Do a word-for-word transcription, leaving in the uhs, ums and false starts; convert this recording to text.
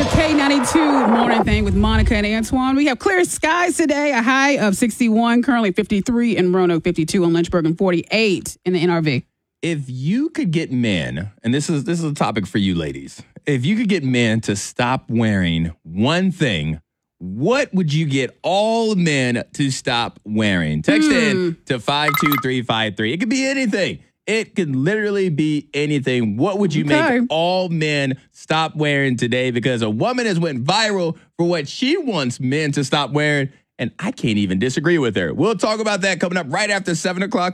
your K ninety-two morning thing with Monica and Antoine. We have clear skies today, a high of sixty-one, currently fifty-three in Roanoke, fifty-two in Lynchburg, and forty-eight in the N R V. If you could get men, and this is this is a topic for you ladies, if you could get men to stop wearing one thing, what would you get all men to stop wearing? Text Hmm. in to five two three five three. It could be anything. It could literally be anything. What would you Okay. make all men stop wearing today? Because a woman has went viral for what she wants men to stop wearing, and I can't even disagree with her. We'll talk about that coming up right after seven o'clock.